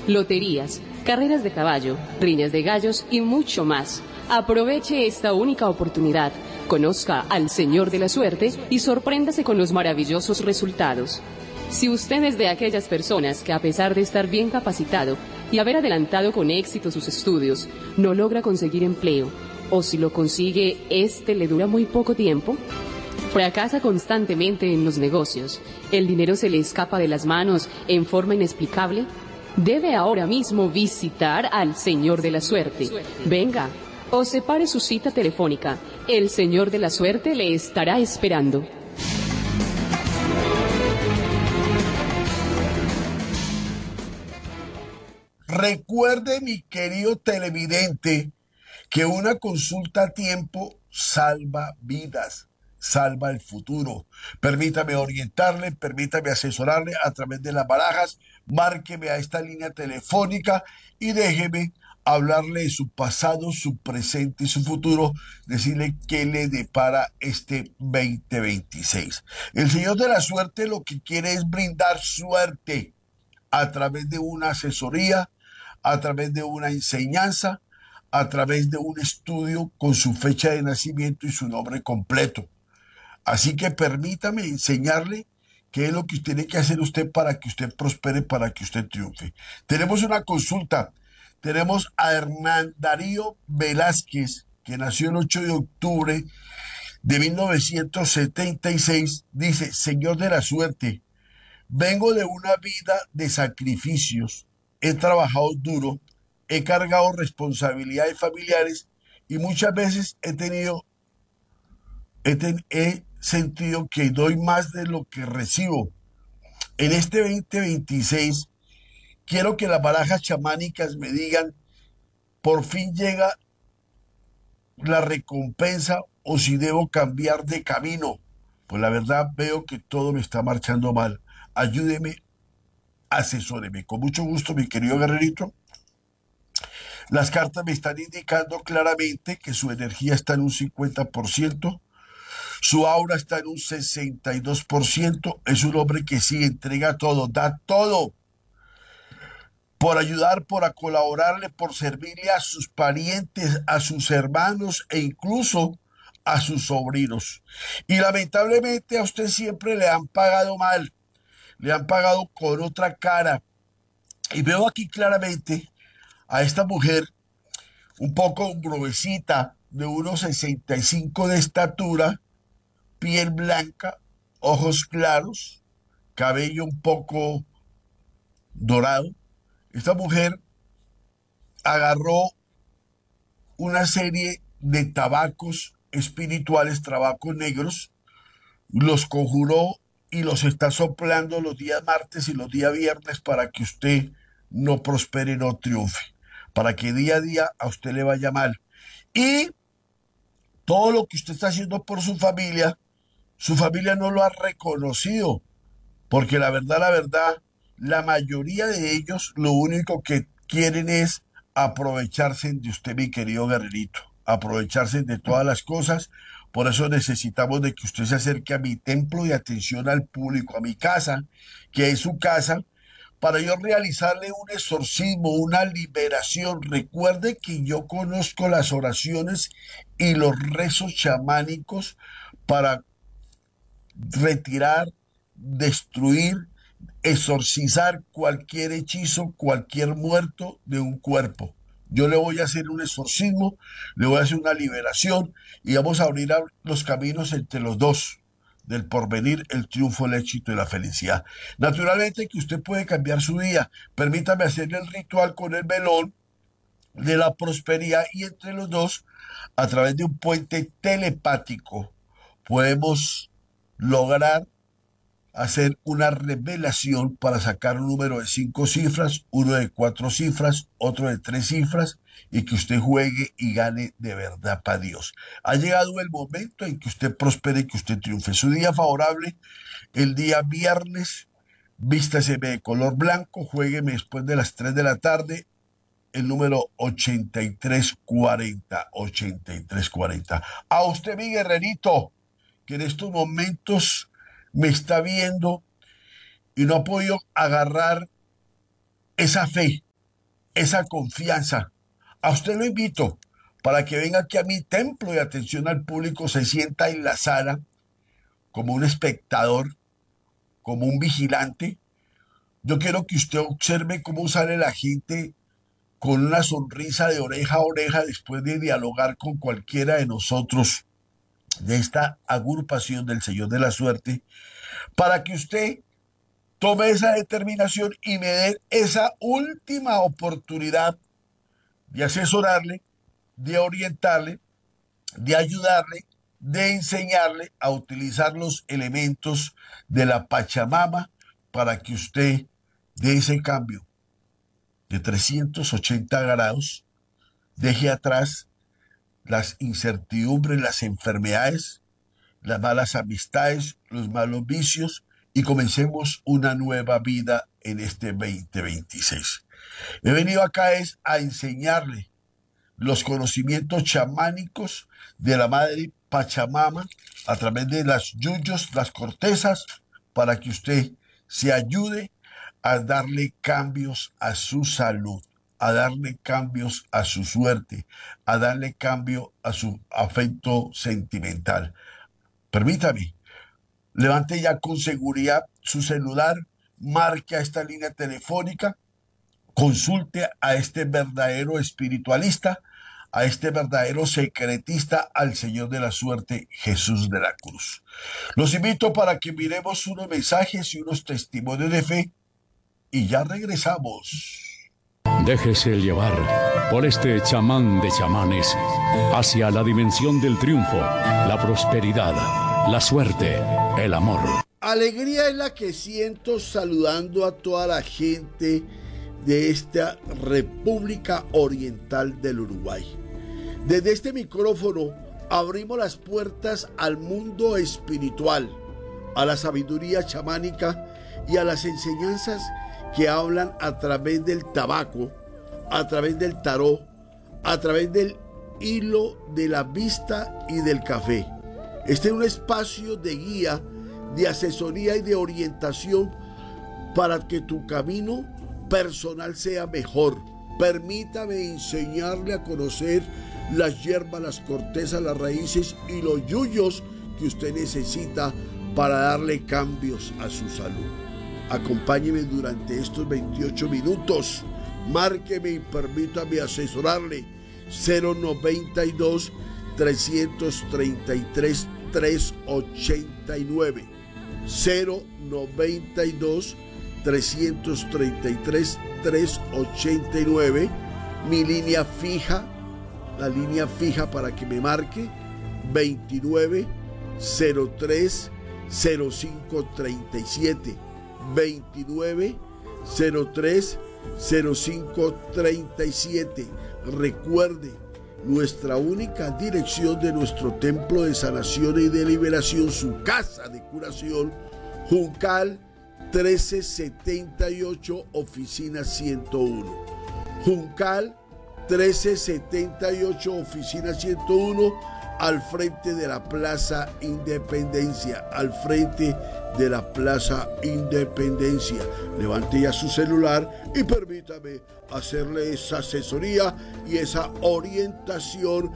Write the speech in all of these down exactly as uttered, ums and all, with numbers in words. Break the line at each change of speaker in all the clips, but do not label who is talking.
loterías, carreras de caballo, riñas de gallos y mucho más. Aproveche esta única oportunidad, conozca al Señor de la Suerte y sorpréndase con los maravillosos resultados. Si usted es de aquellas personas que, a pesar de estar bien capacitado y haber adelantado con éxito sus estudios, no logra conseguir empleo, o si lo consigue, este le dura muy poco tiempo, fracasa constantemente en los negocios, el dinero se le escapa de las manos en forma inexplicable, debe ahora mismo visitar al Señor de la Suerte. Venga, o separe su cita telefónica. El Señor de la Suerte le estará esperando.
Recuerde, mi querido televidente, que una consulta a tiempo salva vidas, salva el futuro. Permítame orientarle, permítame asesorarle a través de las barajas. Márqueme a esta línea telefónica y déjeme hablarle de su pasado, su presente y su futuro, decirle qué le depara este veinte veintiséis. El Señor de la Suerte lo que quiere es brindar suerte a través de una asesoría, a través de una enseñanza, a través de un estudio con su fecha de nacimiento y su nombre completo. Así que permítame enseñarle qué es lo que tiene que hacer usted para que usted prospere, para que usted triunfe. Tenemos una consulta. Tenemos a Hernán Darío Velázquez, que nació el ocho de octubre de mil novecientos setenta y seis. Dice: Señor de la Suerte, vengo de una vida de sacrificios. He trabajado duro, he cargado responsabilidades familiares y muchas veces he tenido, he, ten, he sentido que doy más de lo que recibo. En este veinte veintiséis quiero que las barajas chamánicas me digan, por fin llega la recompensa o si debo cambiar de camino. Pues la verdad veo que todo me está marchando mal. Ayúdeme, asesóreme. Con mucho gusto, mi querido guerrerito. Las cartas me están indicando claramente que su energía está en un cincuenta por ciento, su aura está en un sesenta y dos por ciento. Es un hombre que sí entrega todo, da todo por ayudar, por colaborarle, por servirle a sus parientes, a sus hermanos e incluso a sus sobrinos. Y lamentablemente a usted siempre le han pagado mal, le han pagado con otra cara. Y veo aquí claramente a esta mujer un poco gruesita, de unos sesenta y cinco de estatura, piel blanca, ojos claros, cabello un poco dorado. Esta mujer agarró una serie de tabacos espirituales, tabacos negros, los conjuró y los está soplando los días martes y los días viernes para que usted no prospere, no triunfe, para que día a día a usted le vaya mal. Y todo lo que usted está haciendo por su familia, su familia no lo ha reconocido, porque la verdad, la verdad, la mayoría de ellos lo único que quieren es aprovecharse de usted, mi querido guerrerito, aprovecharse de todas las cosas. Por eso necesitamos de que usted se acerque a mi templo de atención al público, a mi casa, que es su casa, para yo realizarle un exorcismo, una liberación. Recuerde que yo conozco las oraciones y los rezos chamánicos para retirar, destruir, exorcizar cualquier hechizo, cualquier muerto de un cuerpo. Yo le voy a hacer un exorcismo, le voy a hacer una liberación y vamos a abrir los caminos entre los dos, del porvenir, el triunfo, el éxito y la felicidad. Naturalmente que usted puede cambiar su día. Permítame hacerle el ritual con el velón de la prosperidad y entre los dos, a través de un puente telepático, podemos lograr hacer una revelación para sacar un número de cinco cifras, uno de cuatro cifras, otro de tres cifras, y que usted juegue y gane de verdad para Dios. Ha llegado el momento en que usted prospere y que usted triunfe. Su día favorable, el día viernes, vístase de color blanco, juégueme después de las tres de la tarde, el número ochenta y tres cuarenta, ochenta y tres cuarenta. A usted, mi guerrerito, que en estos momentos me está viendo y no ha podido agarrar esa fe, esa confianza. A usted lo invito para que venga aquí a mi templo de atención al público, se sienta en la sala como un espectador, como un vigilante. Yo quiero que usted observe cómo sale la gente con una sonrisa de oreja a oreja después de dialogar con cualquiera de nosotros de esta agrupación del Señor de la Suerte, para que usted tome esa determinación y me dé esa última oportunidad de asesorarle, de orientarle, de ayudarle, de enseñarle a utilizar los elementos de la Pachamama para que usted dé ese cambio de trescientos ochenta grados, deje atrás las incertidumbres, las enfermedades, las malas amistades, los malos vicios y comencemos una nueva vida en este veinte veintiséis. He venido acá es a enseñarle los conocimientos chamánicos de la madre Pachamama a través de las yuyos, las cortezas, para que usted se ayude a darle cambios a su salud, a darle cambios a su suerte, a darle cambio a su afecto sentimental. Permítame, levante ya con seguridad su celular, marque a esta línea telefónica, consulte a este verdadero espiritualista, a este verdadero secretista, al Señor de la Suerte, Jesús de la Cruz. Los invito para que miremos unos mensajes y unos testimonios de fe y ya regresamos.
Déjese llevar por este chamán de chamanes hacia la dimensión del triunfo, la prosperidad, la suerte, el amor.
Alegría es la que siento saludando a toda la gente de esta República Oriental del Uruguay. Desde este micrófono abrimos las puertas al mundo espiritual, a la sabiduría chamánica y a las enseñanzas que hablan a través del tabaco, a través del tarot, a través del hilo de la vista y del café. Este es un espacio de guía, de asesoría y de orientación para que tu camino personal sea mejor. Permítame enseñarle a conocer las hierbas, las cortezas, las raíces y los yuyos que usted necesita para darle cambios a su salud. Acompáñeme durante estos veintiocho minutos. Márqueme y permítame asesorarle. cero noventa y dos, trescientos treinta y tres, trescientos ochenta y nueve. cero noventa y dos, trescientos treinta y tres, trescientos ochenta y nueve. Mi línea fija, la línea fija para que me marque, veintinueve, cero tres, cero cinco treinta y siete. veintinueve, cero tres, cero cinco treinta y siete. Recuerde, nuestra única dirección de nuestro templo de sanación y de liberación, su casa de curación, Juncal trece setenta y ocho, oficina ciento uno. Juncal trece setenta y ocho, oficina ciento uno, al frente de la Plaza Independencia, al frente de la Plaza Independencia. Levante ya su celular y permítame hacerle esa asesoría y esa orientación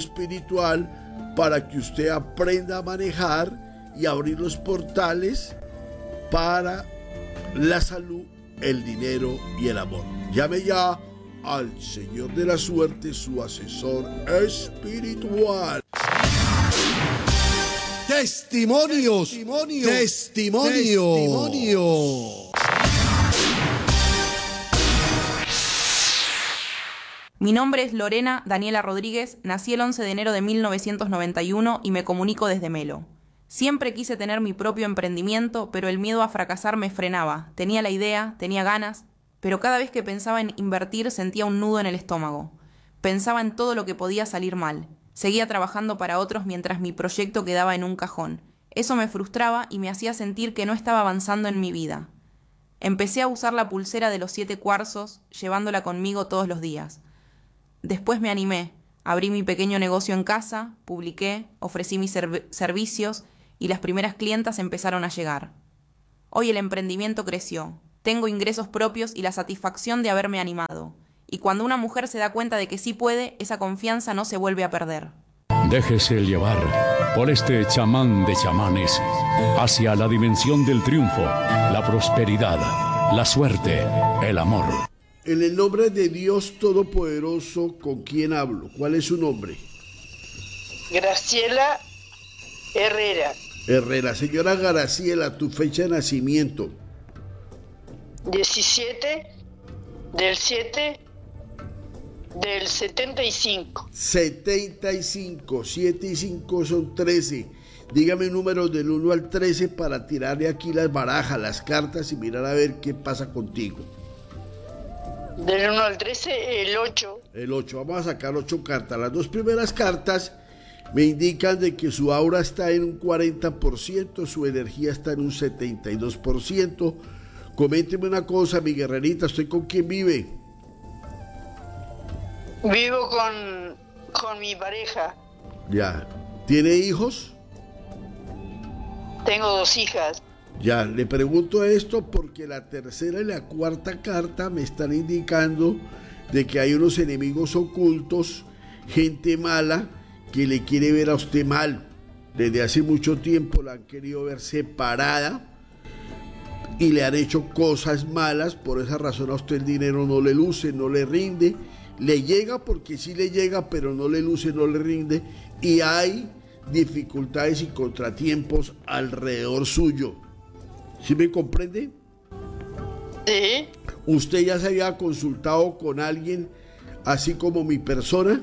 espiritual para que usted aprenda a manejar y abrir los portales para la salud, el dinero y el amor. Llame ya al Señor de la Suerte, su asesor espiritual. Testimonios, testimonios, testimonios. testimonios.
Mi nombre es Lorena Daniela Rodríguez, nací el once de enero de mil novecientos noventa y uno y me comunico desde Melo. Siempre quise tener mi propio emprendimiento, pero el miedo a fracasar me frenaba. Tenía la idea, tenía ganas, pero cada vez que pensaba en invertir sentía un nudo en el estómago. Pensaba en todo lo que podía salir mal. Seguía trabajando para otros mientras mi proyecto quedaba en un cajón. Eso me frustraba y me hacía sentir que no estaba avanzando en mi vida. Empecé a usar la pulsera de los siete cuarzos, llevándola conmigo todos los días. Después me animé, abrí mi pequeño negocio en casa, publiqué, ofrecí mis serv- servicios y las primeras clientas empezaron a llegar. Hoy el emprendimiento creció. Tengo ingresos propios y la satisfacción de haberme animado. Y cuando una mujer se da cuenta de que sí puede, esa confianza no se vuelve a perder.
Déjese llevar por este chamán de chamanes hacia la dimensión del triunfo, la prosperidad, la suerte, el amor.
En el nombre de Dios Todopoderoso, ¿con quién hablo? ¿Cuál es su nombre?
Graciela Herrera.
Herrera. Señora Graciela, tu fecha de nacimiento.
diecisiete del siete del setenta y cinco.
setenta y cinco. siete y cinco son trece. Dígame números del uno al trece para tirarle aquí las barajas, las cartas y mirar a ver qué pasa contigo.
Del uno al trece, el ocho.
El ocho. Vamos a sacar ocho cartas. Las dos primeras cartas me indican de que su aura está en un cuarenta por ciento, su energía está en un setenta y dos por ciento. Coménteme una cosa, mi guerrerita, ¿usted con quién vive?
Vivo con, con mi pareja.
Ya. ¿Tiene hijos?
Tengo dos hijas.
Ya, le pregunto esto porque la tercera y la cuarta carta me están indicando de que hay unos enemigos ocultos, gente mala que le quiere ver a usted mal. Desde hace mucho tiempo la han querido ver separada y le han hecho cosas malas. Por esa razón a usted el dinero no le luce, no le rinde. Le llega porque sí le llega, pero no le luce, no le rinde. Y hay dificultades y contratiempos alrededor suyo. ¿Sí me comprende?
Sí.
¿Usted ya se había consultado con alguien así como mi persona?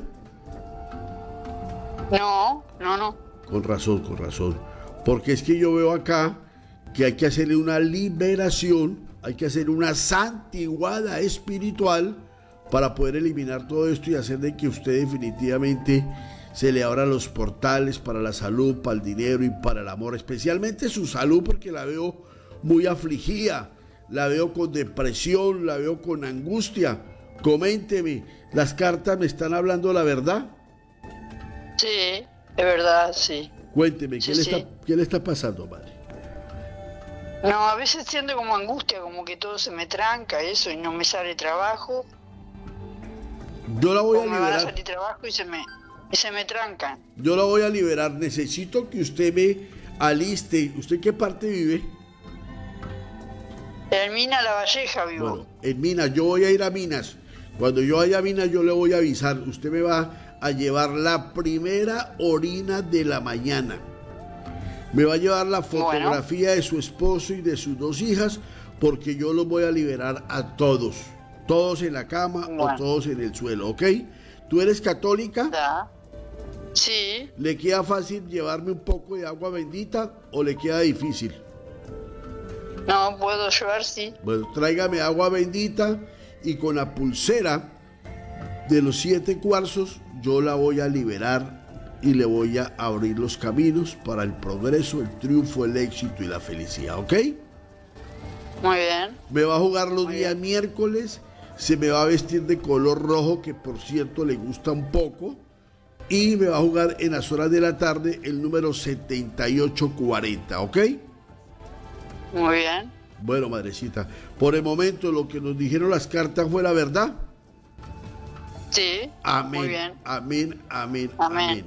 No, no, no.
Con razón, con razón. Porque es que yo veo acá que hay que hacerle una liberación, hay que hacer una santiguada espiritual para poder eliminar todo esto y hacer de que usted definitivamente se le abran los portales para la salud, para el dinero y para el amor. Especialmente su salud, porque la veo muy afligida, la veo con depresión, la veo con angustia. Coménteme, ¿las cartas me están hablando la verdad?
Sí, es verdad, sí.
Cuénteme, ¿qué,
Sí,
le,
sí.
está, ¿qué le está pasando, madre?
No, a veces siento como angustia, como que todo se me tranca, eso, y no me sale trabajo.
Yo la voy a
O me van a
liberar.
salir trabajo y se me, y se me trancan.
Yo la voy a liberar. Necesito que usted me aliste. ¿Usted qué parte vive?
En Mina La Valleja vivo.
Bueno, en Minas. Yo voy a ir a Minas. Cuando yo vaya a Minas, yo le voy a avisar. Usted me va a llevar la primera orina de la mañana. Me va a llevar la fotografía bueno. de su esposo y de sus dos hijas, porque yo los voy a liberar a todos. Todos en la cama bueno. o todos en el suelo, ¿ok? ¿Tú eres católica?
¿Ya? Sí.
¿Le queda fácil llevarme un poco de agua bendita o le queda difícil?
No, puedo llevar, sí.
Bueno, tráigame agua bendita y con la pulsera de los siete cuarzos yo la voy a liberar y le voy a abrir los caminos para el progreso, el triunfo, el éxito y la felicidad, ¿ok?
Muy bien.
Me va a jugar los
Muy
días
bien.
miércoles, se me va a vestir de color rojo, que por cierto le gusta un poco, y me va a jugar en las horas de la tarde el número setenta y ocho cuarenta, ¿ok?
Muy bien.
Bueno, madrecita, por el momento lo que nos dijeron las cartas fue la verdad.
Sí.
Amén.
Muy bien.
Amén, amén,
Amén.
amén.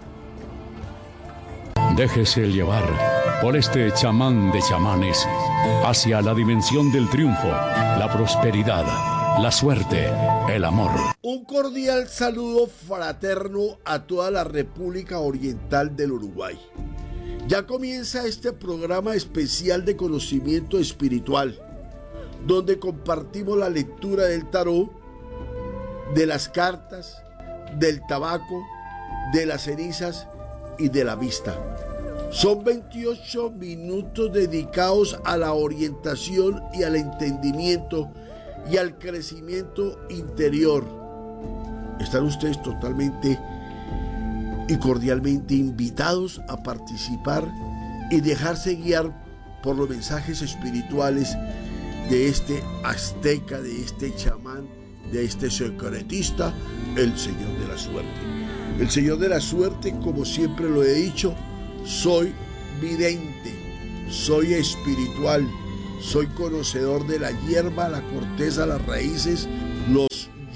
Déjese llevar por este chamán de chamanes hacia la dimensión del triunfo, la prosperidad, la suerte, el amor.
Un cordial saludo fraterno a toda la República Oriental del Uruguay. Ya comienza este programa especial de conocimiento espiritual, donde compartimos la lectura del tarot, de las cartas, del tabaco, de las cenizas y de la vista. Son veintiocho minutos dedicados a la orientación y al entendimiento y al crecimiento interior. Están ustedes totalmente y cordialmente invitados a participar y dejarse guiar por los mensajes espirituales de este azteca, de este chamán, de este secretista, el Señor de la Suerte. El Señor de la Suerte, como siempre lo he dicho, soy vidente, soy espiritual, soy conocedor de la hierba, la corteza, las raíces, los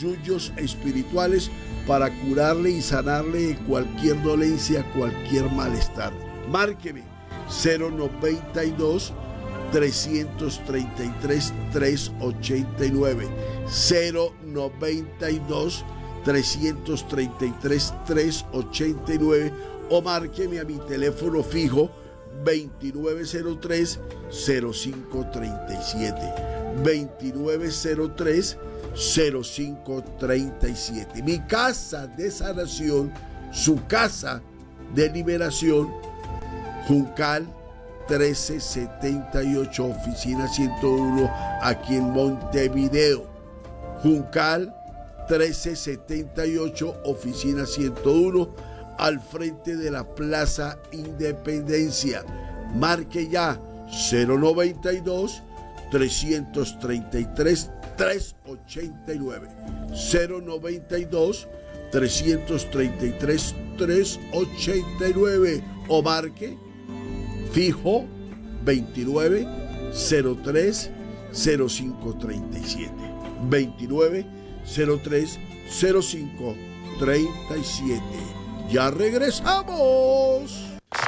yuyos espirituales para curarle y sanarle de cualquier dolencia, cualquier malestar. Márqueme cero noventa y dos, trescientos treinta y tres, trescientos ochenta y nueve, cero noventa y dos, trescientos treinta y tres, trescientos ochenta y nueve, o márqueme a mi teléfono fijo veintinueve cero tres, cero cinco treinta y siete, veintinueve cero tres, cero cinco treinta y siete. Mi casa de sanación, su casa de liberación, Juncal trece setenta y ocho, oficina ciento uno, aquí en Montevideo. Juncal trece setenta y ocho, oficina ciento uno, al frente de la Plaza Independencia. Marque ya cero noventa y dos, trescientos treinta y tres, trescientos ochenta y nueve, cero noventa y dos, trescientos treinta y tres, trescientos ochenta y nueve, o marque fijo veintinueve cero tres, cero cinco treinta y siete, veintinueve cero tres, cero cinco treinta y siete. Ya regresamos.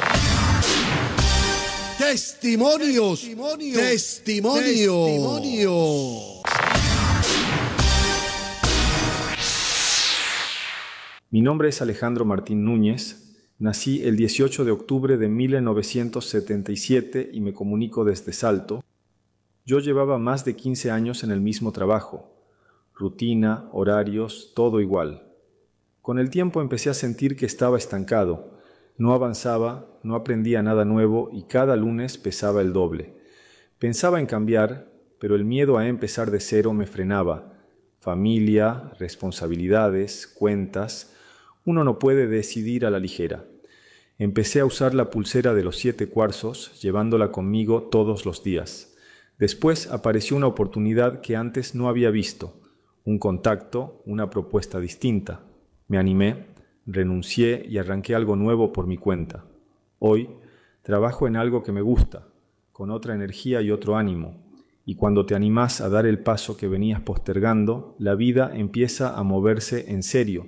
Testimonios, testimonios, testimonios. testimonios.
Mi nombre es Alejandro Martín Núñez. Nací el dieciocho de octubre de mil novecientos setenta y siete y me comunico desde Salto. Yo llevaba más de quince años en el mismo trabajo. Rutina, horarios, todo igual. Con el tiempo empecé a sentir que estaba estancado. No avanzaba, no aprendía nada nuevo y cada lunes pesaba el doble. Pensaba en cambiar, pero el miedo a empezar de cero me frenaba. Familia, responsabilidades, cuentas. Uno no puede decidir a la ligera. Empecé a usar la pulsera de los siete cuarzos, llevándola conmigo todos los días. Después apareció una oportunidad que antes no había visto. Un contacto, una propuesta distinta. Me animé, renuncié y arranqué algo nuevo por mi cuenta. Hoy trabajo en algo que me gusta, con otra energía y otro ánimo. Y cuando te animás a dar el paso que venías postergando, la vida empieza a moverse en serio.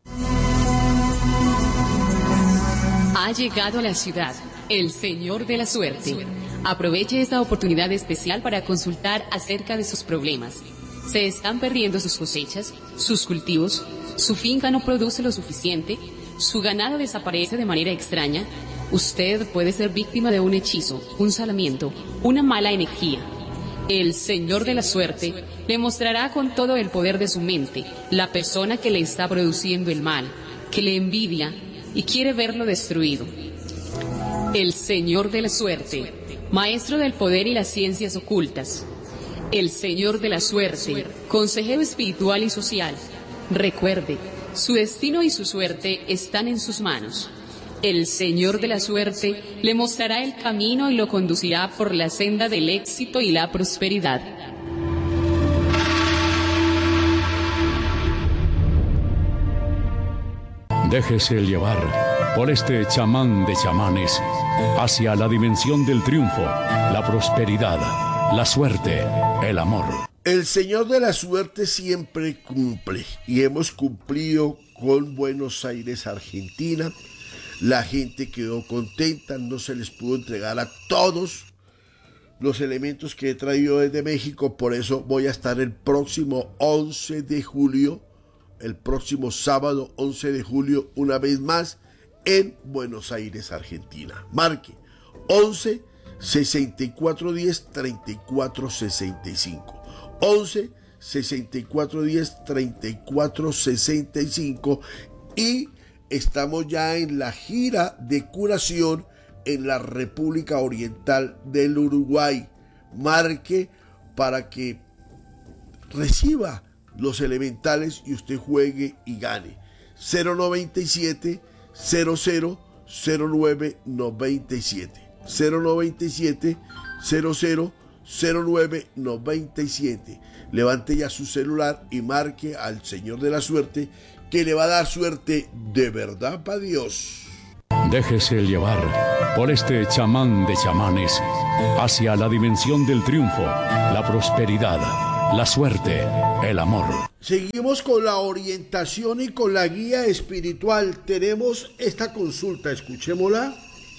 Ha llegado a la ciudad el Señor de la Suerte. Aproveche esta oportunidad especial para consultar acerca de sus problemas. Se están perdiendo sus cosechas, sus cultivos, su finca no produce lo suficiente, su ganado desaparece de manera extraña. Usted puede ser víctima de un hechizo, un salamiento, una mala energía. El Señor de la Suerte le mostrará con todo el poder de su mente la persona que le está produciendo el mal, que le envidia y quiere verlo destruido. El Señor de la Suerte, maestro del poder y las ciencias ocultas. El Señor de la Suerte, consejero espiritual y social. Recuerde, su destino y su suerte están en sus manos. El Señor de la Suerte le mostrará el camino y lo conducirá por la senda del éxito y la prosperidad.
Déjese llevar por este chamán de chamanes hacia la dimensión del triunfo, la prosperidad, la suerte, el amor.
El Señor de la Suerte siempre cumple y hemos cumplido con Buenos Aires, Argentina. La gente quedó contenta, no se les pudo entregar a todos los elementos que he traído desde México, por eso voy a estar el próximo once de julio, el próximo sábado once de julio, una vez más en Buenos Aires, Argentina. Marque once, sesenta y cuatro diez, treinta y cuatro sesenta y cinco. once, sesenta y cuatro diez, treinta y cuatro sesenta y cinco y estamos ya en la gira de curación en la República Oriental del Uruguay. Marque para que reciba los elementales y usted juegue y gane. cero noventa y siete, cero cero, cero nueve noventa y siete. cero noventa y siete, cero cero, cero nueve noventa y siete. Levante ya su celular y marque al Señor de la Suerte, que le va a dar suerte de verdad para Dios.
Déjese llevar por este chamán de chamanes hacia la dimensión del triunfo, la prosperidad, la suerte, el amor.
Seguimos con la orientación y con la guía espiritual. Tenemos esta consulta, escuchémosla.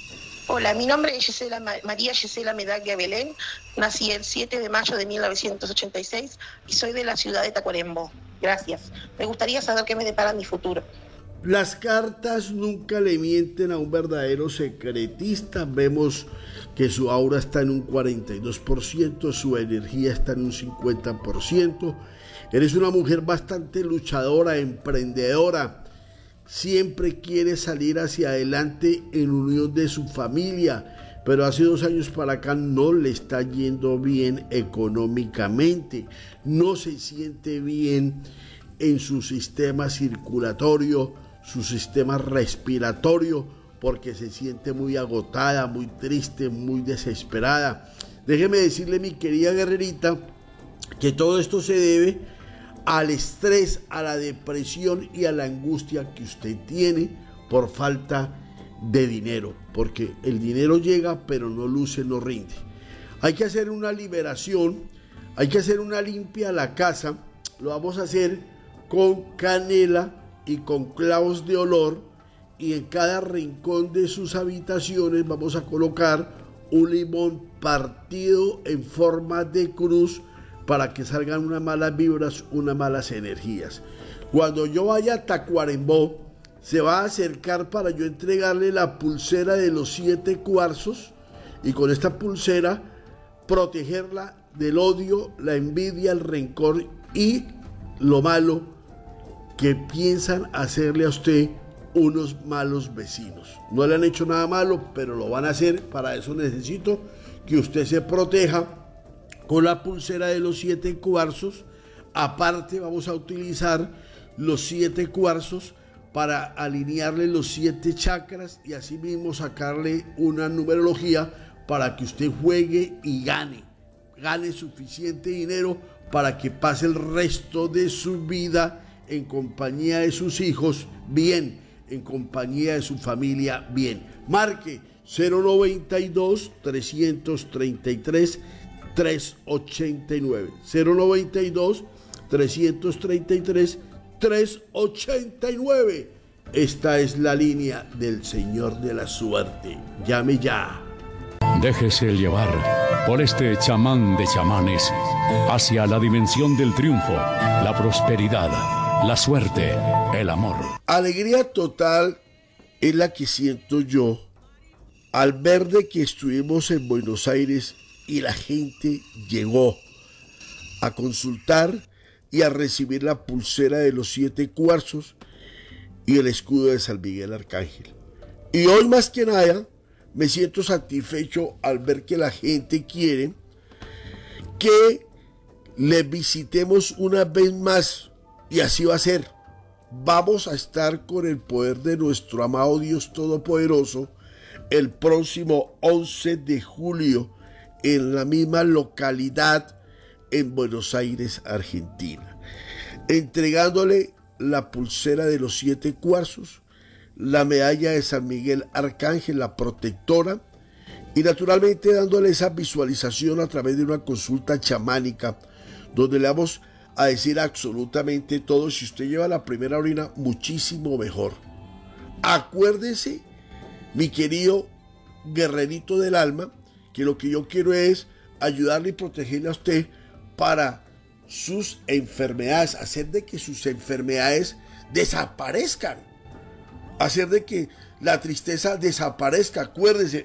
Hola, mi nombre es Gisela, María Gisela Medaglia Belén. Nací el siete de mayo de mil novecientos ochenta y seis y soy de la ciudad de Tacuarembó. Gracias. Me gustaría saber qué me depara mi futuro.
Las cartas nunca le mienten a un verdadero secretista. Vemos que su aura está en un cuarenta y dos por ciento, su energía está en un cincuenta por ciento. Eres una mujer bastante luchadora, emprendedora. Siempre quiere salir hacia adelante en unión de su familia, pero hace dos años para acá no le está yendo bien económicamente. No se siente bien en su sistema circulatorio, su sistema respiratorio, porque se siente muy agotada, muy triste, muy desesperada. Déjeme decirle, mi querida guerrerita, que todo esto se debe al estrés, a la depresión y a la angustia que usted tiene por falta de dinero, porque el dinero llega pero no luce, no rinde. Hay que hacer una liberación, hay que hacer una limpia a la casa. Lo vamos a hacer con canela y con clavos de olor, y en cada rincón de sus habitaciones vamos a colocar un limón partido en forma de cruz para que salgan unas malas vibras, unas malas energías. Cuando yo vaya a Tacuarembó, se va a acercar para yo entregarle la pulsera de los siete cuarzos, y con esta pulsera protegerla del odio, la envidia, el rencor y lo malo que piensan hacerle a usted unos malos vecinos. No le han hecho nada malo, pero lo van a hacer. Para eso necesito que usted se proteja con la pulsera de los siete cuarzos. Aparte vamos a utilizar los siete cuarzos para alinearle los siete chakras y así mismo sacarle una numerología para que usted juegue y gane. Gane suficiente dinero para que pase el resto de su vida en compañía de sus hijos bien, en compañía de su familia bien. Marque cero noventa y dos, trescientos treinta y tres, trescientos ochenta y nueve. cero noventa y dos, trescientos treinta y tres, trescientos ochenta y nueve. Esta es la línea del Señor de la Suerte. Llame ya.
Déjese llevar por este chamán de chamanes hacia la dimensión del triunfo, la prosperidad, la suerte, el amor.
Alegría total es la que siento yo al ver de que estuvimos en Buenos Aires y la gente llegó a consultar y a recibir la pulsera de los siete cuarzos y el escudo de San Miguel Arcángel. Y hoy más que nada me siento satisfecho al ver que la gente quiere que le visitemos una vez más, y así va a ser. Vamos a estar con el poder de nuestro amado Dios Todopoderoso el próximo once de julio en la misma localidad en Buenos Aires, Argentina, entregándole la pulsera de los siete cuarzos, la medalla de San Miguel Arcángel, la protectora, y naturalmente dándole esa visualización a través de una consulta chamánica donde le vamos a decir absolutamente todo. Si usted lleva la primera orina, muchísimo mejor. Acuérdese, mi querido guerrerito del alma, que lo que yo quiero es ayudarle y protegerle a usted para sus enfermedades, hacer de que sus enfermedades desaparezcan, hacer de que la tristeza desaparezca. Acuérdese,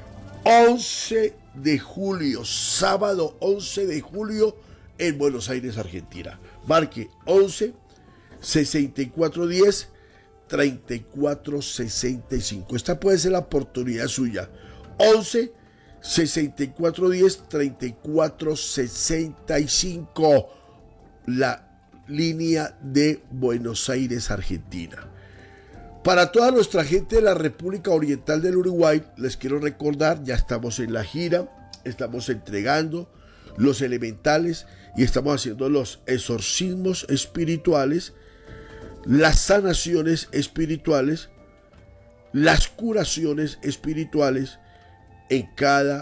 once de julio, sábado once de julio en Buenos Aires, Argentina. Marque once, sesenta y cuatro diez, treinta y cuatro sesenta y cinco. Esta puede ser la oportunidad suya. once, sesenta y cuatro diez, treinta y cuatro sesenta y cinco. La línea de Buenos Aires, Argentina. Para toda nuestra gente de la República Oriental del Uruguay, les quiero recordar, ya estamos en la gira, estamos entregando los elementales y estamos haciendo los exorcismos espirituales, las sanaciones espirituales, las curaciones espirituales en cada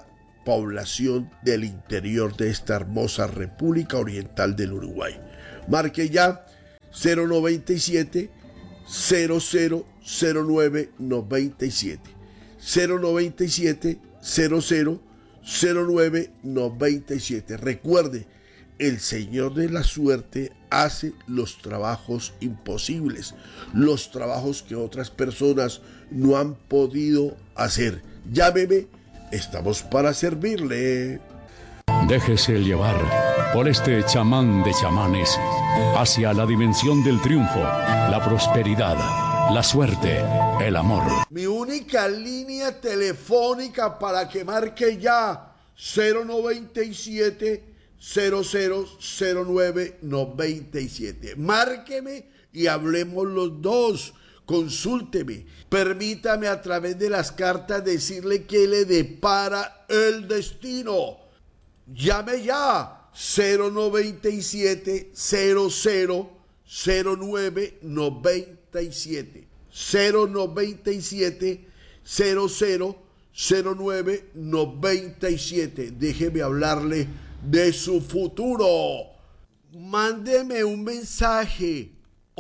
población del interior de esta hermosa República Oriental del Uruguay. Marque ya cero noventa y siete, cero cero cero nueve noventa y siete, cero noventa y siete, cero cero cero nueve noventa y siete. Recuerde, el Señor de la Suerte hace los trabajos imposibles, los trabajos que otras personas no han podido hacer. Llámeme, estamos para servirle.
Déjese llevar por este chamán de chamanes hacia la dimensión del triunfo, la prosperidad, la suerte, el amor.
Mi única línea telefónica para que marque ya cero noventa y siete, cero cero cero nueve noventa y siete. Márqueme y hablemos los dos. Consúlteme. Permítame a través de las cartas decirle que le depara el destino. Llame ya cero noventa y siete, cero cero cero nueve noventa y siete, cero noventa y siete, cero cero cero nueve noventa y siete. Déjeme hablarle de su futuro. Mándeme un mensaje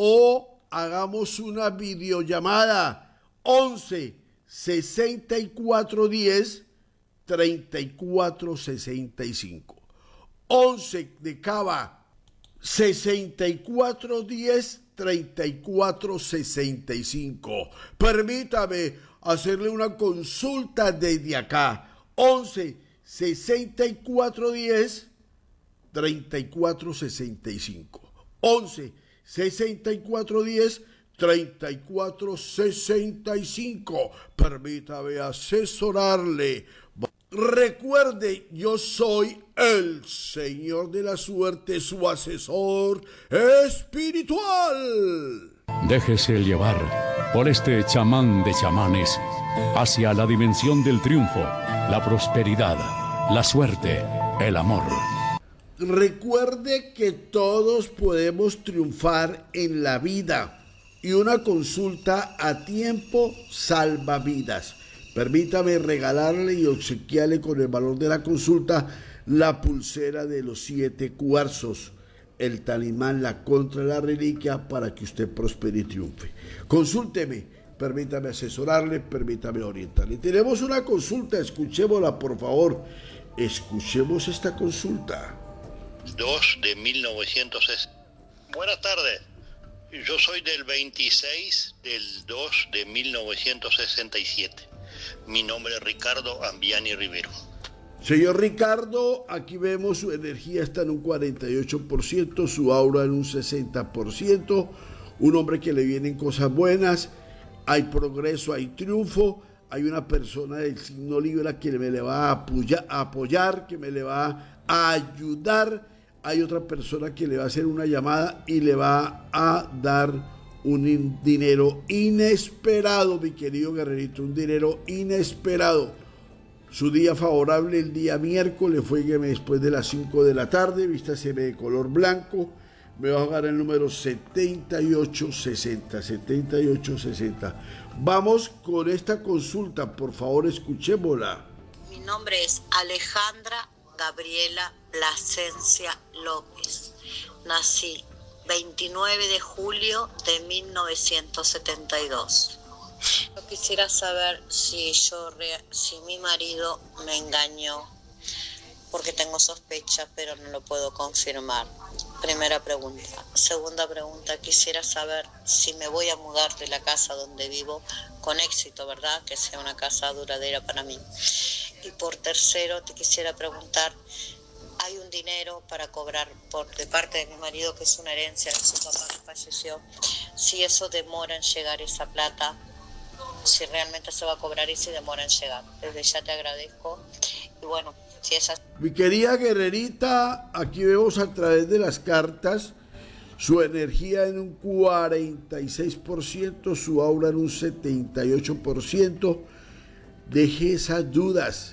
o hagamos una videollamada once sesenta y cuatro diez treinta y cuatro sesenta y cinco. once de Cava, sesenta y cuatro diez treinta y cuatro sesenta y cinco. Permítame hacerle una consulta desde acá. once sesenta y cuatro diez treinta y cuatro sesenta y cinco. once sesenta y cuatro diez treinta y cuatro sesenta y cinco. Permítame asesorarle. Recuerde, yo soy el Señor de la Suerte, su asesor espiritual.
Déjese llevar por este chamán de chamanes hacia la dimensión del triunfo, la prosperidad, la suerte, el amor.
Recuerde que todos podemos triunfar en la vida y una consulta a tiempo salva vidas. Permítame regalarle y obsequiarle con el valor de la consulta la pulsera de los siete cuarzos, el talismán, la contra la reliquia, para que usted prospere y triunfe. Consúlteme, permítame asesorarle, permítame orientarle. Tenemos una consulta, escuchémosla por favor. Escuchemos esta consulta.
dos de mil novecientos sesenta. Buenas tardes. Yo soy del veintiséis del dos de mil novecientos sesenta y siete. Mi nombre es Ricardo Ambiani Rivero.
Señor Ricardo, aquí vemos su energía está en un cuarenta y ocho por ciento, su aura en un sesenta por ciento. Un hombre que le vienen cosas buenas, hay progreso, hay triunfo. Hay una persona del signo Libra que me le va a apoyar, a apoyar, que me le va a ayudar. Hay otra persona que le va a hacer una llamada y le va a dar un dinero inesperado, mi querido guerrerito, un dinero inesperado. Su día favorable el día miércoles fue después de las cinco de la tarde, vístaseme de color blanco, me va a jugar el número setenta y ocho sesenta, setenta y ocho sesenta. Vamos con esta consulta, por favor, escuchémosla.
Mi nombre es Alejandra Gabriela Plasencia López. Nací veintinueve de julio de mil novecientos setenta y dos. Yo quisiera saber si yo, si mi marido me engañó, porque tengo sospechas, pero no lo puedo confirmar. Primera pregunta. Segunda pregunta, quisiera saber si me voy a mudar de la casa donde vivo con éxito, ¿verdad? Que sea una casa duradera para mí. Y por tercero, te quisiera preguntar, hay un dinero para cobrar por de parte de mi marido, que es una herencia de su papá que falleció. Si eso demora en llegar esa plata, si realmente se va a cobrar y si demora en llegar. Desde ya te agradezco. Y bueno, si es así.
Mi querida guerrerita, aquí vemos a través de las cartas su energía en un cuarenta y seis por ciento, su aura en un setenta y ocho por ciento. Deje esas dudas,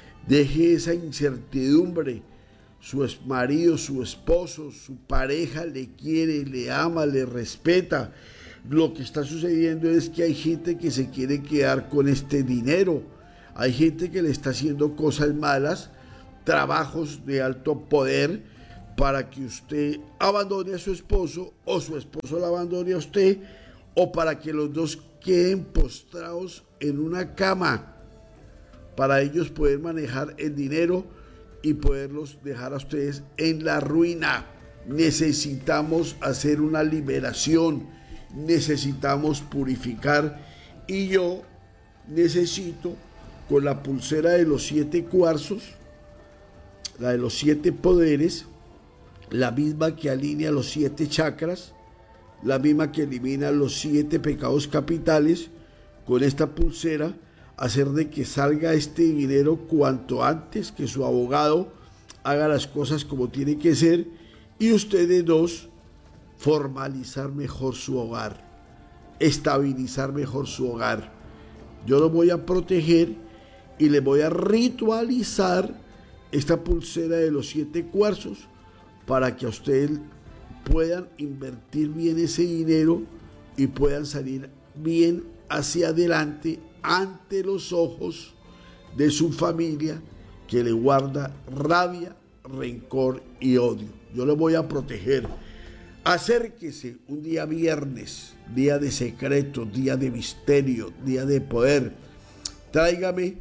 deje esa incertidumbre. Su marido, su esposo, su pareja le quiere, le ama, le respeta. Lo que está sucediendo es que hay gente que se quiere quedar con este dinero. Hay gente que le está haciendo cosas malas, trabajos de alto poder, para que usted abandone a su esposo o su esposo la abandone a usted, o para que los dos queden postrados en una cama, para ellos poder manejar el dinero y poderlos dejar a ustedes en la ruina. Necesitamos hacer una liberación, necesitamos purificar, y yo necesito, con la pulsera de los siete cuarzos, la de los siete poderes, la misma que alinea los siete chakras, la misma que elimina los siete pecados capitales, con esta pulsera hacer de que salga este dinero cuanto antes, que su abogado haga las cosas como tiene que ser, y ustedes dos formalizar mejor su hogar, estabilizar mejor su hogar. Yo lo voy a proteger y le voy a ritualizar esta pulsera de los siete cuarzos para que a ustedes puedan invertir bien ese dinero y puedan salir bien hacia adelante ante los ojos de su familia, que le guarda rabia, rencor y odio. Yo lo voy a proteger. Acérquese un día viernes, día de secretos, día de misterio, día de poder. Tráigame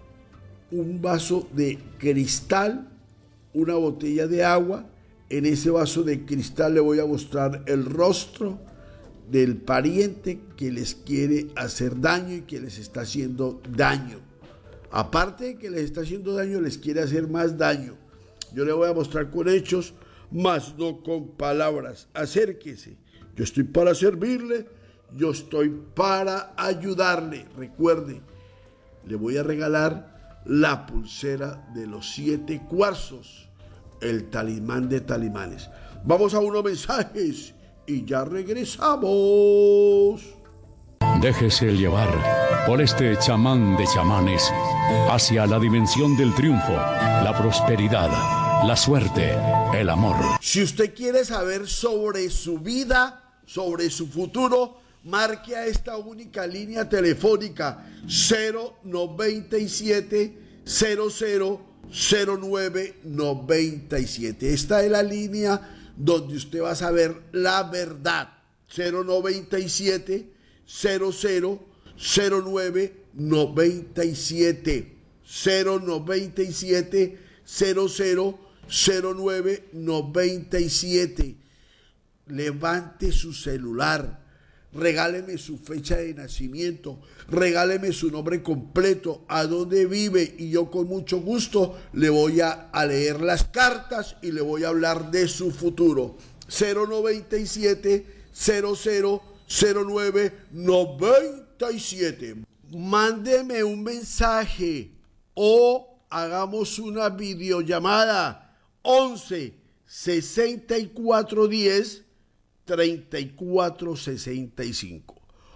un vaso de cristal, una botella de agua. En ese vaso de cristal le voy a mostrar el rostro del pariente que les quiere hacer daño y que les está haciendo daño. Aparte de que les está haciendo daño, les quiere hacer más daño. Yo le voy a mostrar con hechos, más no con palabras. Acérquese. Yo estoy para servirle, yo estoy para ayudarle. Recuerde, le voy a regalar la pulsera de los siete cuarzos, el talismán de talismanes. Vamos a unos mensajes y ya regresamos.
Déjese llevar por este chamán de chamanes hacia la dimensión del triunfo, la prosperidad, la suerte, el amor.
Si usted quiere saber sobre su vida, sobre su futuro, marque a esta única línea telefónica cero noventa y siete cero cero cero nueve noventa y siete. Esta es la línea donde usted va a saber la verdad. Cero noventa y siete cero cero cero nueve noventa y siete. Cero noventa y siete cero cero cero nueve noventa y siete. Levante su celular, regáleme su fecha de nacimiento, regáleme su nombre completo, a dónde vive, y yo con mucho gusto le voy a, a leer las cartas y le voy a hablar de su futuro. Cero noventa y siete cero cero cero nueve noventa y siete. Mándeme un mensaje o hagamos una videollamada. Once sesenta y cuatro diez treinta y cuatro sesenta y cinco.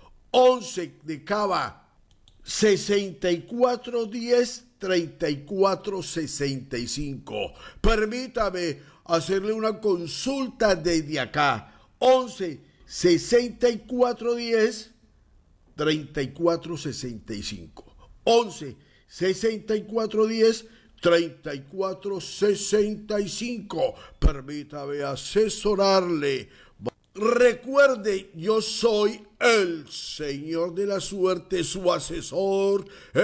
Once de Cava, sesenta y cuatro diez treinta y cuatro sesenta y cinco. Permítame hacerle una consulta desde acá. Once sesenta y cuatro diez treinta y cuatro sesenta y cinco. Once sesenta y cuatro diez treinta y cuatro sesenta y cinco. Permítame asesorarle. Recuerde, yo soy el Señor de la Suerte, su asesor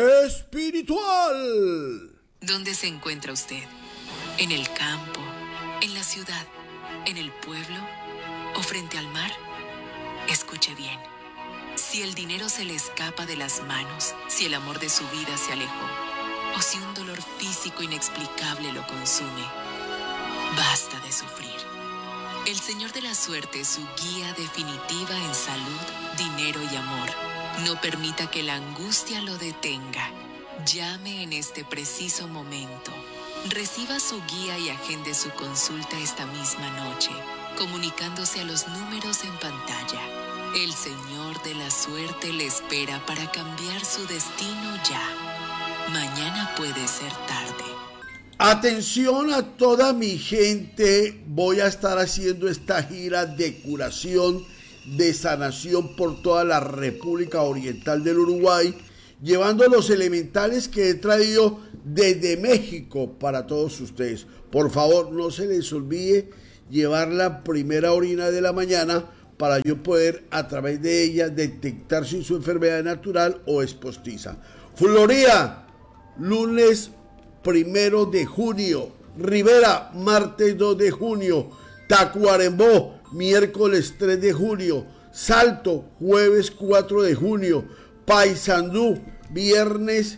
espiritual.
¿Dónde se encuentra usted? ¿En el campo? ¿En la ciudad? ¿En el pueblo? ¿O frente al mar? Escuche bien. Si el dinero se le escapa de las manos, si el amor de su vida se alejó, o si un dolor físico inexplicable lo consume, basta de sufrir. El Señor de la Suerte es su guía definitiva en salud, dinero y amor. No permita que la angustia lo detenga. Llame en este preciso momento. Reciba su guía y agende su consulta esta misma noche, comunicándose a los números en pantalla. El Señor de la Suerte le espera para cambiar su destino ya. Mañana puede ser tarde.
Atención a toda mi gente, voy a estar haciendo esta gira de curación, de sanación por toda la República Oriental del Uruguay. llevando los elementales que he traído desde México para todos ustedes. Por favor, no se les olvide llevar la primera orina de la mañana para yo poder a través de ella detectar si su enfermedad es natural o es postiza. Florida, lunes primero de junio. Rivera, martes dos de junio. Tacuarembó, miércoles tres de junio. Salto, jueves cuatro de junio. Paysandú, viernes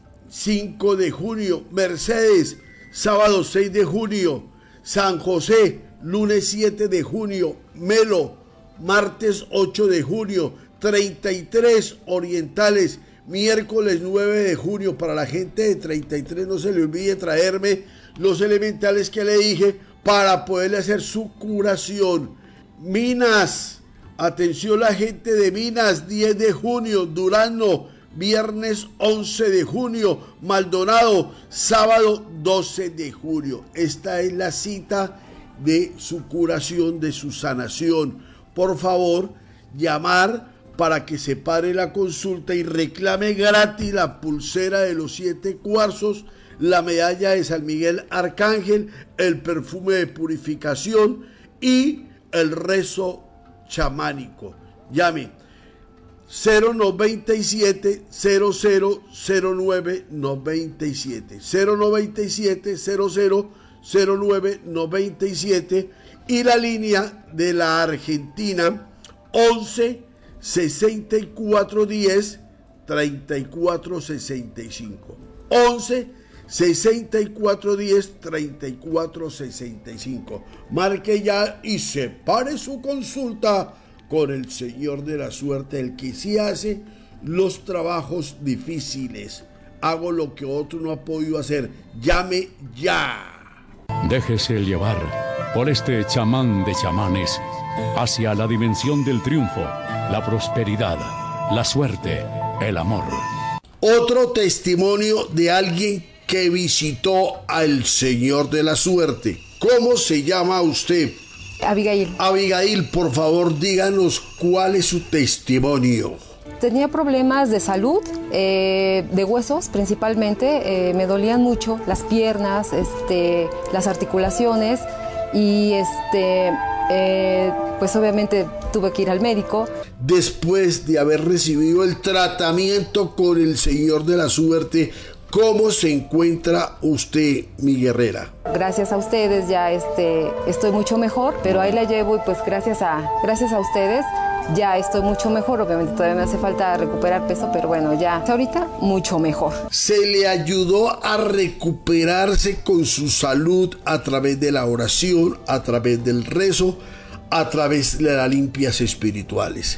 cinco de junio. Mercedes, sábado seis de junio. San José, lunes siete de junio. Melo, martes ocho de junio. treinta y tres Orientales, miércoles nueve de junio. Para la gente de treinta y tres no se le olvide traerme los elementales que le dije para poderle hacer su curación. Minas, atención la gente de Minas, diez de junio. Durazno, viernes once de junio. Maldonado, sábado doce de junio. Esta es la cita de su curación, de su sanación. Por favor, llamar para que se pare la consulta y reclame gratis la pulsera de los siete cuarzos, la medalla de San Miguel Arcángel, el perfume de purificación y el rezo chamánico. Llame cero noventa y siete, cero cero cero nueve noventa y siete, cero noventa y siete, cero cero cero nueve noventa y siete y la línea de la Argentina once sesenta y cuatro diez treinta y cuatro sesenta y cinco, once sesenta y cuatro diez treinta y cuatro sesenta y cinco. Marque ya y separe su consulta con el Señor de la Suerte, el que sí hace los trabajos difíciles. Hago lo que otro no ha podido hacer. Llame ya.
Déjese llevar por este chamán de chamanes hacia la dimensión del triunfo, la prosperidad, la suerte, el amor.
Otro testimonio de alguien que visitó al Señor de la Suerte. ¿Cómo se llama usted?
Abigail.
Abigail, por favor, díganos cuál es su testimonio.
Tenía problemas de salud, eh, de huesos principalmente, eh, me dolían mucho las piernas, este, las articulaciones y este, eh, pues obviamente tuve que ir al médico.
Después de haber recibido el tratamiento con el Señor de la Suerte, ¿cómo se encuentra usted, mi guerrera?
Gracias a ustedes ya este, estoy mucho mejor, pero ahí la llevo y pues gracias a, gracias a ustedes ya estoy mucho mejor. Obviamente todavía me hace falta recuperar peso, pero bueno, ya ahorita mucho mejor.
Se le ayudó a recuperarse con su salud a través de la oración, a través del rezo, a través de las limpias espirituales.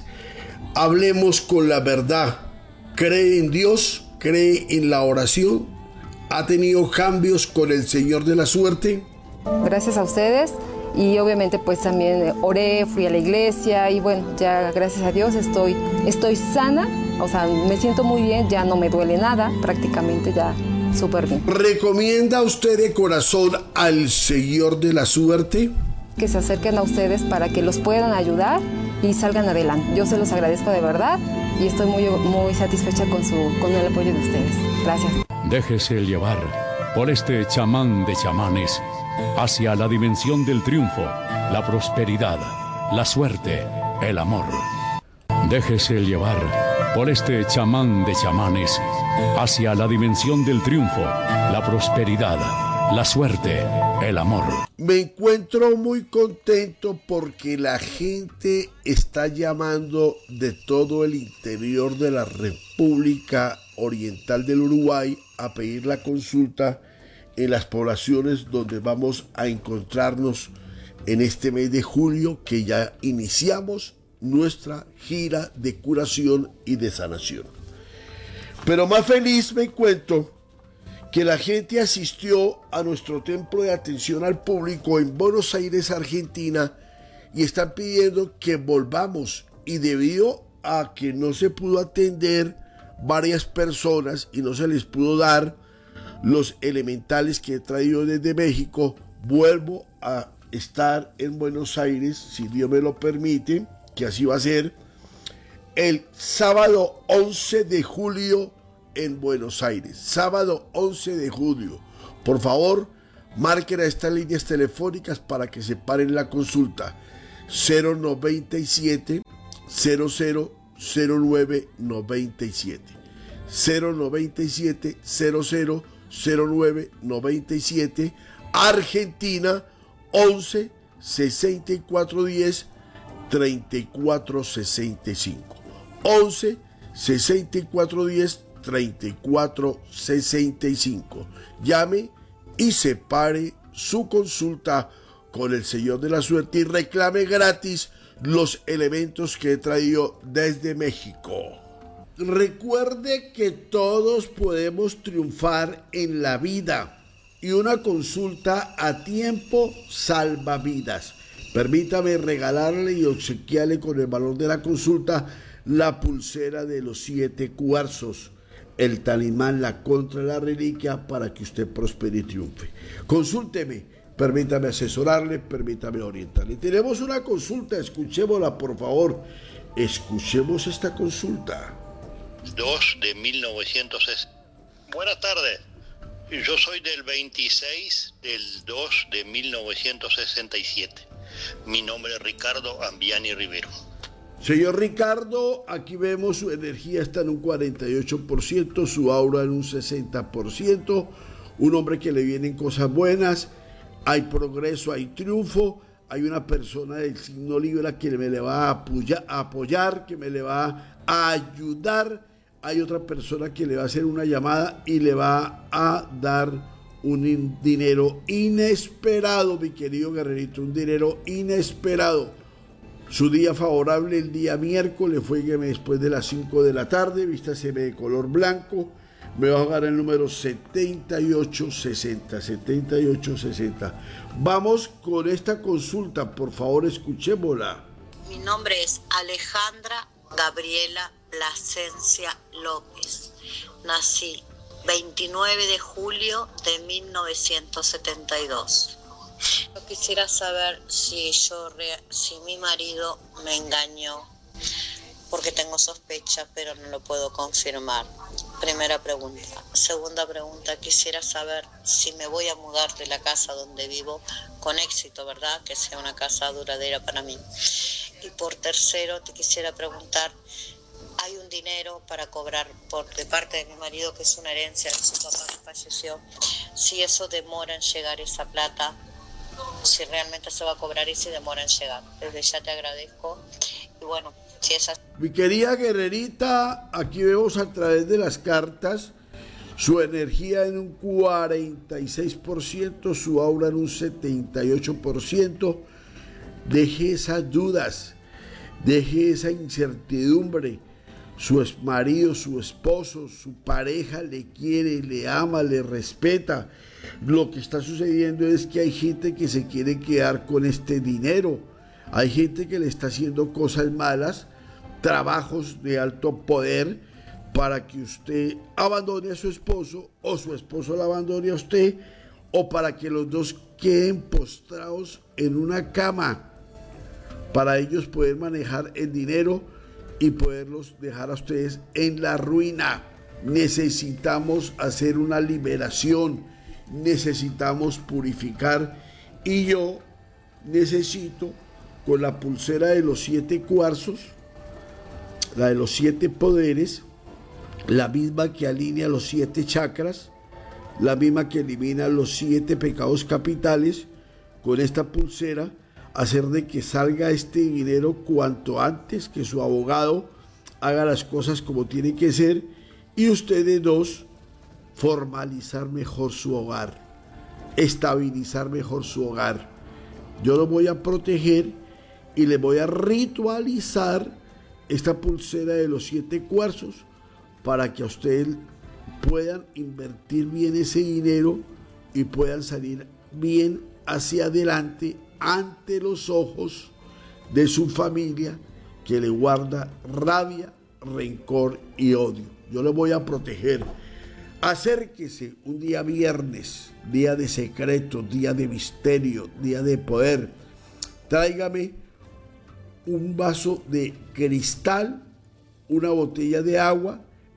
Hablemos con la verdad. ¿Cree en Dios? ¿Cree en la oración? ¿Ha tenido cambios con el Señor de la Suerte?
Gracias a ustedes y obviamente pues también oré, fui a la iglesia y bueno, ya gracias a Dios estoy, estoy sana, o sea, me siento muy bien, ya no me duele nada, prácticamente ya súper bien.
¿Recomienda usted de corazón al Señor de la Suerte?
Que se acerquen a ustedes para que los puedan ayudar y salgan adelante. Yo se los agradezco de verdad y estoy muy, muy satisfecha con, su, con el apoyo de ustedes. Gracias.
Déjese llevar por este chamán de chamanes hacia la dimensión del triunfo, la prosperidad, la suerte, el amor. Déjese llevar por este chamán de chamanes hacia la dimensión del triunfo, la prosperidad, la suerte, el amor.
Me encuentro muy contento porque la gente está llamando de todo el interior de la República Oriental del Uruguay a pedir la consulta en las poblaciones donde vamos a encontrarnos en este mes de julio, que ya iniciamos nuestra gira de curación y de sanación. Pero más feliz me encuentro que la gente asistió a nuestro templo de atención al público en Buenos Aires, Argentina, y están pidiendo que volvamos, y debido a que no se pudo atender varias personas y no se les pudo dar los elementales que he traído desde México, vuelvo a estar en Buenos Aires, si Dios me lo permite, que así va a ser, el sábado once de julio en Buenos Aires, sábado once de julio. Por favor, marquen a estas líneas telefónicas para que se paren la consulta. cero noventa y siete, cero cero, cero nueve noventa y siete. cero noventa y siete, cero cero, cero nueve noventa y siete. Argentina, once, sesenta y cuatro diez, treinta y cuatro sesenta y cinco. once, sesenta y cuatro diez, treinta y cuatro sesenta y cinco. Llame y separe su consulta con el Señor de la Suerte y reclame gratis los elementos que he traído desde México. Recuerde que todos podemos triunfar en la vida y una consulta a tiempo salva vidas. Permítame regalarle y obsequiarle con el valor de la consulta la pulsera de los siete cuarzos, el talismán, la contra, la reliquia, para que usted prospere y triunfe. Consúlteme, permítame asesorarle, permítame orientarle. Tenemos una consulta, escuchémosla por favor. Escuchemos esta consulta.
dos de mil novecientos sesenta. Buenas tardes. Yo soy del veintiséis del dos de mil novecientos sesenta y siete. Mi nombre es Ricardo Ambiani Rivero.
Señor Ricardo, aquí vemos su energía está en un cuarenta y ocho por ciento, su aura en un sesenta por ciento. Un hombre que le vienen cosas buenas, hay progreso, hay triunfo. Hay una persona del signo Libra que me le va a apoyar, a apoyar, que me le va a ayudar. Hay otra persona que le va a hacer una llamada y le va a dar un in- dinero inesperado, mi querido guerrerito, un dinero inesperado. Su día favorable el día miércoles fue que después de las cinco de la tarde, vístase de color blanco, me va a jugar el número setenta y ocho sesenta, setenta y ocho sesenta. Vamos con esta consulta, por favor, escuchémosla.
Mi nombre es Alejandra Gabriela Plasencia López. Nací veintinueve de julio de mil novecientos setenta y dos. Yo quisiera saber si yo si mi marido me engañó, porque tengo sospecha, pero no lo puedo confirmar. Primera pregunta. Segunda pregunta, quisiera saber si me voy a mudar de la casa donde vivo con éxito, ¿verdad? Que sea una casa duradera para mí. Y por tercero, te quisiera preguntar, hay un dinero para cobrar por de parte de mi marido, que es una herencia de su papá que falleció. Si eso demora en llegar esa plata, si realmente se va a cobrar y si demora en llegar. Desde ya te agradezco. Y bueno, si es así.
Mi querida guerrerita, aquí vemos a través de las cartas su energía en un cuarenta y seis por ciento, su aura en un setenta y ocho por ciento. Deje esas dudas, deje esa incertidumbre. Su marido, su esposo, su pareja le quiere, le ama, le respeta. Lo que está sucediendo es que hay gente que se quiere quedar con este dinero. Hay gente que le está haciendo cosas malas, trabajos de alto poder, para que usted abandone a su esposo o su esposo la abandone a usted, o para que los dos queden postrados en una cama, para ellos poder manejar el dinero y poderlos dejar a ustedes en la ruina. Necesitamos hacer una liberación, necesitamos purificar, y yo necesito, con la pulsera de los siete cuarzos, la de los siete poderes, la misma que alinea los siete chakras, la misma que elimina los siete pecados capitales, con esta pulsera hacer de que salga este dinero cuanto antes, que su abogado haga las cosas como tiene que ser, y ustedes dos formalizar mejor su hogar, estabilizar mejor su hogar. Yo lo voy a proteger y le voy a ritualizar esta pulsera de los siete cuarzos para que a ustedes puedan invertir bien ese dinero y puedan salir bien hacia adelante ante los ojos de su familia, que le guarda rabia, rencor y odio. Yo le voy a proteger. Acérquese un día viernes, día de secreto, día de misterio, día de poder. Tráigame un vaso de cristal, una botella de agua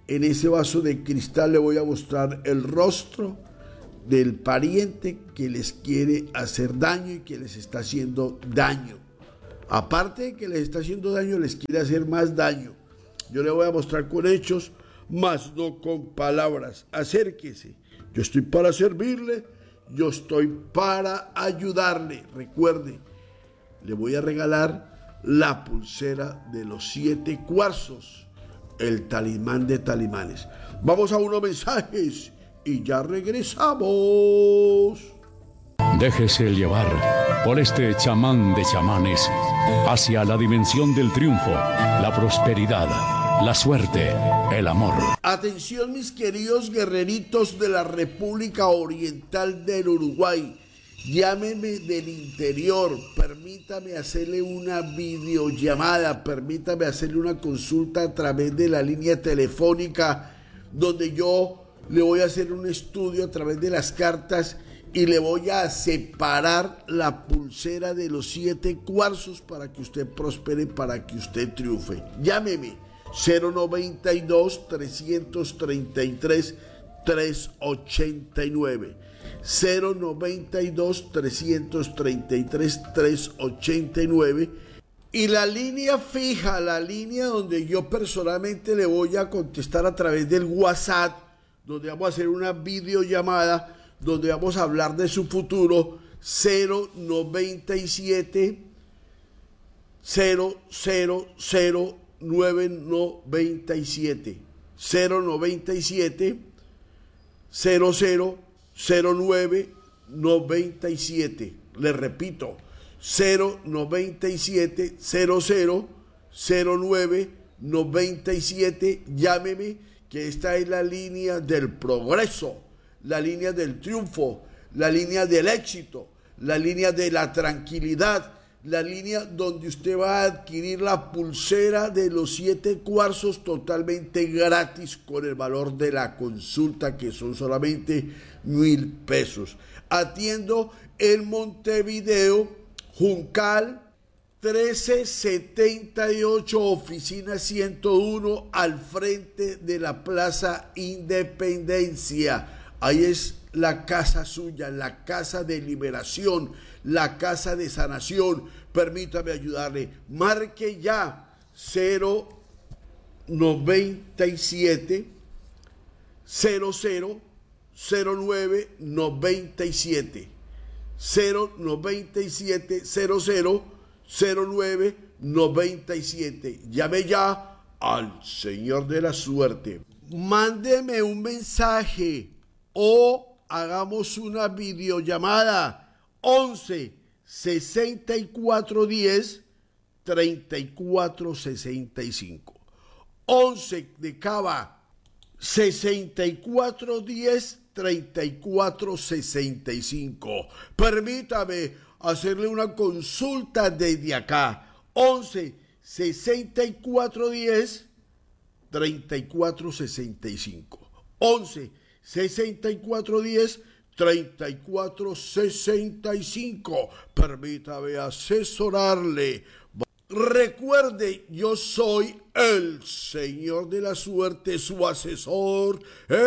en ese vaso de cristal le voy a mostrar el rostro del pariente que les quiere hacer daño y que les está haciendo daño. Aparte de que les está haciendo daño, les quiere hacer más daño. Yo le voy a mostrar con hechos, más no con palabras. Acérquese. Yo estoy para servirle. Yo estoy para ayudarle. Recuerde, le voy a regalar la pulsera de los siete cuarzos, el talismán de talismanes. Vamos a unos mensajes y ya regresamos.
Déjese llevar por este chamán de chamanes hacia la dimensión del triunfo, la prosperidad, la suerte, el amor.
Atención, mis queridos guerreritos de la República Oriental del Uruguay. Llámeme del interior, permítame hacerle una videollamada, permítame hacerle una consulta a través de la línea telefónica, donde yo le voy a hacer un estudio a través de las cartas y le voy a separar la pulsera de los siete cuarzos para que usted prospere, para que usted triunfe. Llámeme cero noventa y dos, trescientos treinta y tres, trescientos ochenta y nueve. cero noventa y dos, trescientos treinta y tres, trescientos ochenta y nueve. Y la línea fija, la línea donde yo personalmente le voy a contestar a través del WhatsApp, donde vamos a hacer una videollamada, donde vamos a hablar de su futuro, cero noventa y siete, cero cero cero, nueve noventa y siete, cero noventa y siete, cero cero cero nueve noventa y siete. Le repito, cero noventa y siete, cero cero cero nueve noventa y siete. Llámeme, que esta es la línea del progreso, la línea del triunfo, la línea del éxito, la línea de la tranquilidad, la línea donde usted va a adquirir la pulsera de los siete cuarzos totalmente gratis con el valor de la consulta, que son solamente mil pesos. Atiendo en Montevideo, Juncal, trece setenta y ocho, oficina ciento uno, al frente de la Plaza Independencia. Ahí es la casa suya, la casa de liberación, la casa de sanación. Permítame ayudarle. Marque ya cero noventa y siete, cero cero cero nueve noventa y siete, cero noventa y siete, cero cero cero nueve noventa y siete. Llame ya al Señor de la Suerte. Mándeme un mensaje o hagamos una videollamada. Once sesenta y cuatro diez, treinta y cuatro sesenta y cinco. Once de Cava, sesenta y cuatro diez, treinta y cuatro sesenta y cinco. Permítame hacerle una consulta desde acá. Once sesenta y cuatro diez, treinta y cuatro sesenta y cinco. Once sesenta y cuatro diez, treinta y cuatro sesenta y cinco. Permítame asesorarle. Recuerde, yo soy el Señor de la Suerte, su asesor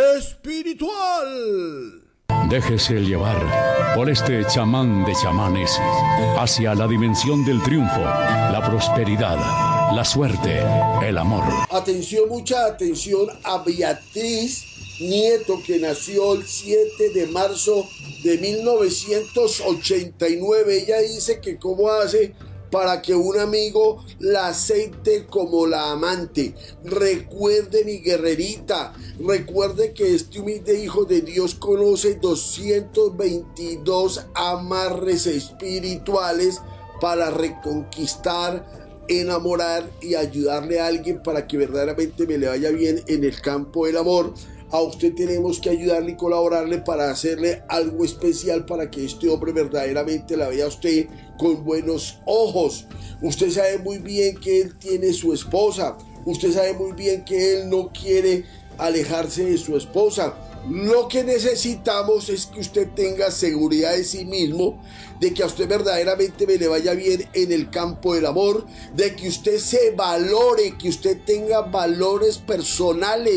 espiritual.
Déjese llevar por este chamán de chamanes hacia la dimensión del triunfo, la prosperidad, la suerte, el amor.
Atención, mucha atención a Beatriz Nieto, que nació el siete de marzo de mil novecientos ochenta y nueve. Ella dice que cómo hace para que un amigo la acepte como la amante. Recuerde, mi guerrerita, recuerde que este humilde hijo de Dios conoce doscientos veintidós amarres espirituales para reconquistar, enamorar y ayudarle a alguien para que verdaderamente me le vaya bien en el campo del amor. A usted tenemos que ayudarle y colaborarle para hacerle algo especial para que este hombre verdaderamente la vea a usted con buenos ojos. Usted sabe muy bien que él tiene su esposa. Usted sabe muy bien que él no quiere alejarse de su esposa. Lo que necesitamos es que usted tenga seguridad de sí mismo, de que a usted verdaderamente me le vaya bien en el campo del amor, de que usted se valore, que usted tenga valores personales,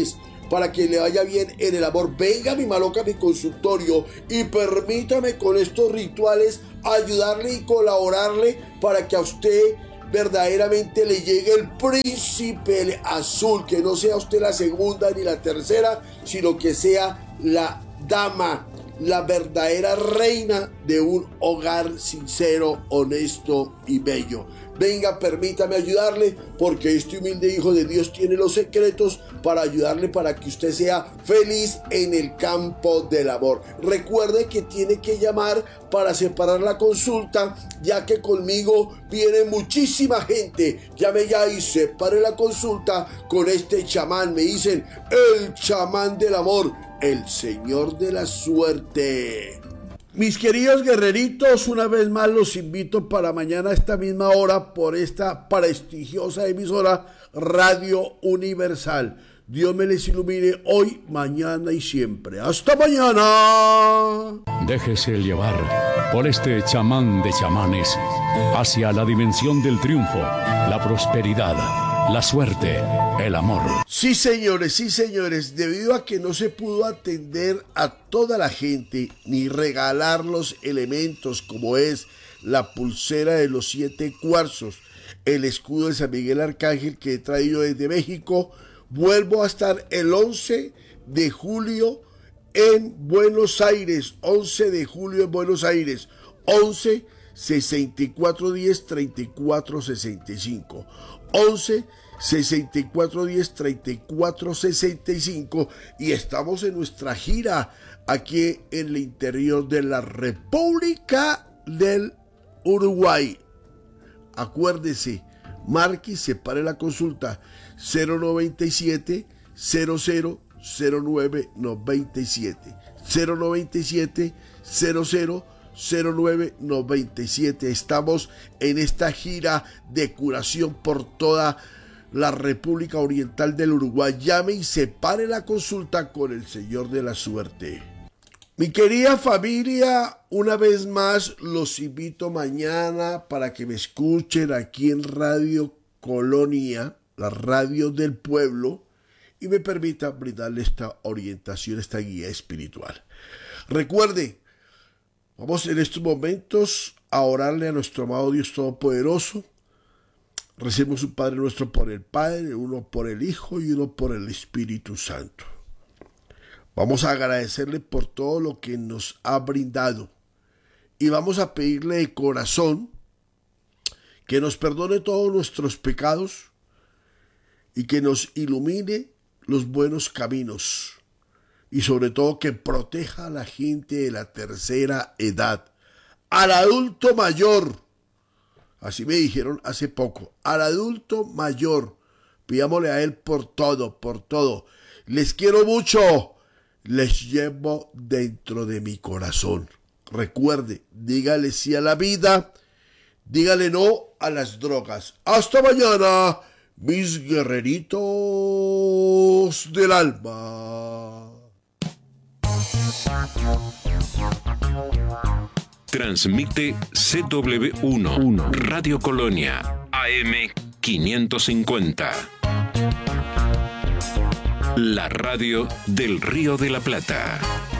para que le vaya bien en el amor. Venga, mi maloca, a mi consultorio y permítame con estos rituales ayudarle y colaborarle para que a usted verdaderamente le llegue el príncipe azul, que no sea usted la segunda ni la tercera, sino que sea la dama, la verdadera reina de un hogar sincero, honesto y bello. Venga, permítame ayudarle, porque este humilde hijo de Dios tiene los secretos para ayudarle para que usted sea feliz en el campo del amor. Recuerde que tiene que llamar para separar la consulta, ya que conmigo viene muchísima gente. Llame ya y separe la consulta con este chamán. Me dicen, el chamán del amor, el señor de la suerte. Mis queridos guerreritos, una vez más los invito para mañana a esta misma hora por esta prestigiosa emisora Radio Universal. Dios me les ilumine hoy, mañana y siempre. ¡Hasta mañana!
Déjese llevar por este chamán de chamanes hacia la dimensión del triunfo, la prosperidad, la suerte, el amor.
Sí, señores, sí, señores, debido a que no se pudo atender a toda la gente ni regalar los elementos como es la pulsera de los siete cuarzos, el escudo de San Miguel Arcángel que he traído desde México, vuelvo a estar el once de julio en Buenos Aires, once de julio en Buenos Aires, once sesenta y cuatro diez treinta y cuatro sesenta y cinco, once sesenta y cuatro diez treinta y cuatro sesenta y cinco, y estamos en nuestra gira aquí en el interior de la República del Uruguay. Acuérdese, marque y separe la consulta cero noventa y siete cero cero cero nueve noventa y siete, cero noventa y siete cero cero cero nueve noventa y siete. Estamos en esta gira de curación por toda la República Oriental del Uruguay. Llame y separe la consulta con el Señor de la Suerte. Mi querida familia, una vez más los invito mañana para que me escuchen aquí en Radio Colonia, la radio del pueblo, y me permita brindarle esta orientación, esta guía espiritual. Recuerde, vamos en estos momentos a orarle a nuestro amado Dios Todopoderoso. Recemos un Padre Nuestro por el Padre, uno por el Hijo y uno por el Espíritu Santo. Vamos a agradecerle por todo lo que nos ha brindado y vamos a pedirle de corazón que nos perdone todos nuestros pecados y que nos ilumine los buenos caminos y sobre todo que proteja a la gente de la tercera edad, al adulto mayor. Así me dijeron hace poco, al adulto mayor, pidámosle a él por todo, por todo. Les quiero mucho, les llevo dentro de mi corazón. Recuerde, dígale sí a la vida, dígale no a las drogas. Hasta mañana, mis guerreritos del alma.
Transmite C W uno, Radio Colonia, A M quinientos cincuenta. La radio del Río de la Plata.